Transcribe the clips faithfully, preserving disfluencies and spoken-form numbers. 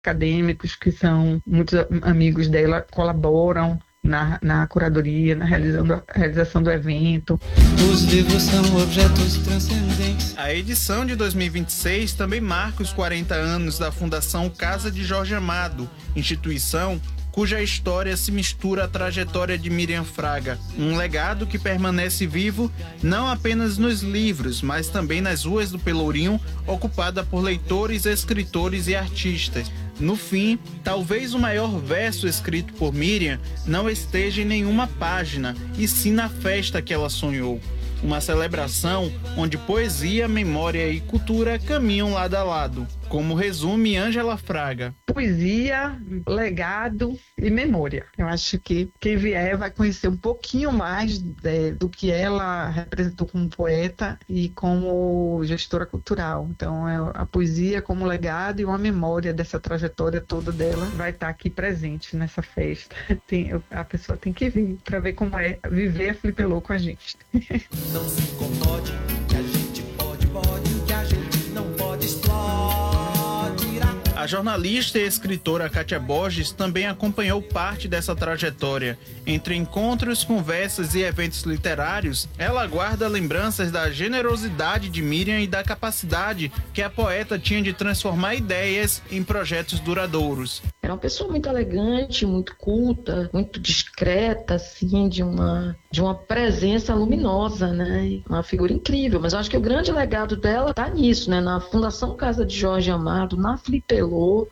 acadêmicos que são muitos amigos dela, colaboram na, na curadoria, na realização, realização do evento. Os livros são objetos transcendentes. A edição de dois mil e vinte e seis também marca os quarenta anos da Fundação Casa de Jorge Amado, instituição cuja história se mistura à trajetória de Miriam Fraga, um legado que permanece vivo não apenas nos livros, mas também nas ruas do Pelourinho, ocupada por leitores, escritores e artistas. No fim, talvez o maior verso escrito por Miriam não esteja em nenhuma página, e sim na festa que ela sonhou. Uma celebração onde poesia, memória e cultura caminham lado a lado, como resume Ângela Fraga. Poesia, legado e memória. Eu acho que quem vier vai conhecer um pouquinho mais de, do que ela representou como poeta e como gestora cultural. Então, é a poesia como legado e uma memória dessa trajetória toda dela vai estar aqui presente nessa festa. Tem, a pessoa tem que vir para ver como é viver a Flipelô com a gente. Não se incomode, que a gente pode, pode, que a gente não pode, explode. A jornalista e escritora Kátia Borges também acompanhou parte dessa trajetória. Entre encontros, conversas e eventos literários, ela guarda lembranças da generosidade de Miriam e da capacidade que a poeta tinha de transformar ideias em projetos duradouros. Era uma pessoa muito elegante, muito culta, muito discreta, assim, de uma, de uma presença luminosa, né? Uma figura incrível. Mas eu acho que o grande legado dela tá nisso, né? Na Fundação Casa de Jorge Amado, na Flipelô.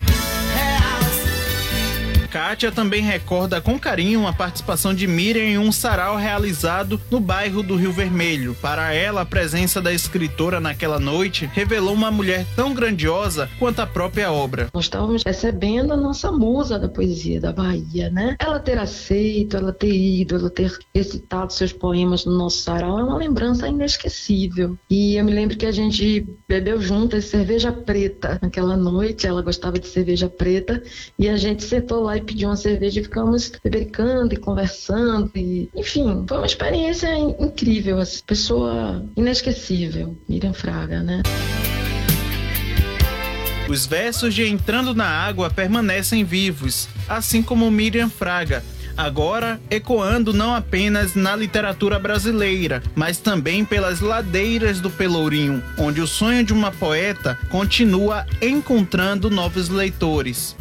Kátia também recorda com carinho a participação de Miriam em um sarau realizado no bairro do Rio Vermelho. Para ela, a presença da escritora naquela noite revelou uma mulher tão grandiosa quanto a própria obra. Nós estávamos recebendo a nossa musa da poesia da Bahia, né? Ela ter aceito, ela ter ido, ela ter recitado seus poemas no nosso sarau é uma lembrança inesquecível. E eu me lembro que a gente bebeu juntas cerveja preta naquela noite. Ela gostava de cerveja preta e a gente sentou lá e pediu uma cerveja e ficamos bebericando e conversando. E, enfim, foi uma experiência incrível, assim, pessoa inesquecível, Miriam Fraga, né? Os versos de Entrando na Água permanecem vivos, assim como Miriam Fraga, agora ecoando não apenas na literatura brasileira, mas também pelas ladeiras do Pelourinho, onde o sonho de uma poeta continua encontrando novos leitores.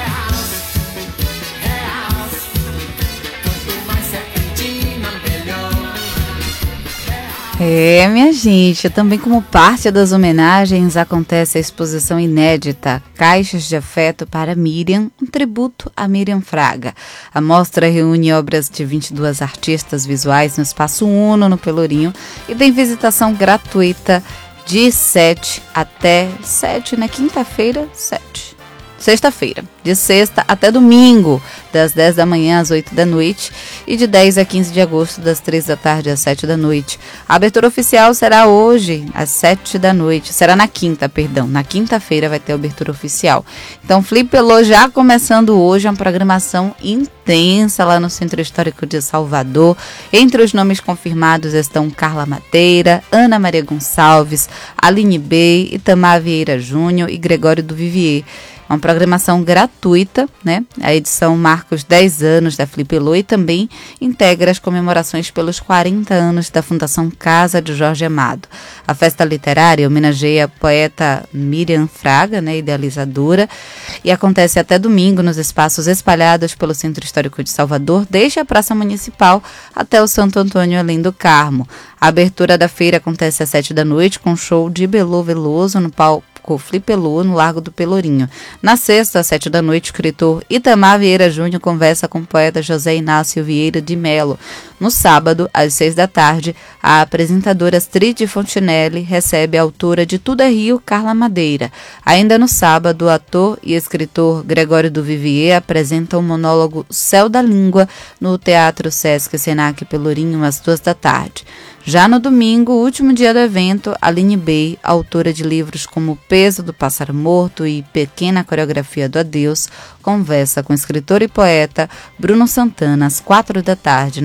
É, minha gente, também como parte das homenagens acontece a exposição inédita Caixas de Afeto para Miriam, um tributo a Miriam Fraga. A mostra reúne obras de vinte e duas artistas visuais no Espaço Uno, no Pelourinho, e tem visitação gratuita de sete até sete, na quinta-feira, sete. Sexta-feira, de sexta até domingo, das dez da manhã às oito da noite e de dez a quinze de agosto, das três da tarde às sete da noite. A abertura oficial será hoje, às sete da noite. Será na quinta, perdão. Na quinta-feira vai ter a abertura oficial. Então, Flipelô já começando hoje, uma programação intensa lá no Centro Histórico de Salvador. Entre os nomes confirmados estão Carla Mateira, Ana Maria Gonçalves, Aline Bey, Itamar Vieira Júnior e Gregório do Vivier. É uma programação gratuita, né? A edição marca os dez anos da Flipelô e também integra as comemorações pelos quarenta anos da Fundação Casa de Jorge Amado. A festa literária homenageia a poeta Miriam Fraga, né, idealizadora, e acontece até domingo nos espaços espalhados pelo Centro Histórico de Salvador, desde a Praça Municipal até o Santo Antônio Além do Carmo. A abertura da feira acontece às sete da noite com show de Belô Veloso no palco Flipelô, no Largo do Pelourinho. Na sexta, às sete da noite, o escritor Itamar Vieira Júnior conversa com o poeta José Inácio Vieira de Melo. No sábado, às seis da tarde, a apresentadora Astrid Fontinelli recebe a autora de Tudo é Rio, Carla Madeira. Ainda no sábado, o ator e escritor Gregório do Vivier apresenta o monólogo Céu da Língua no Teatro Sesc Senac Pelourinho, às duas da tarde. Já no domingo, último dia do evento, Aline Bey, autora de livros como O Peso do Pássaro Morto e Pequena Coreografia do Adeus, conversa com o escritor e poeta Bruno Santana às quatro da tarde na Vila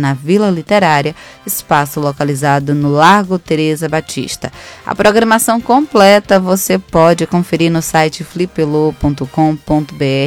Vila Literária, espaço localizado no Largo Teresa Batista. A programação completa você pode conferir no site flipelô ponto com ponto br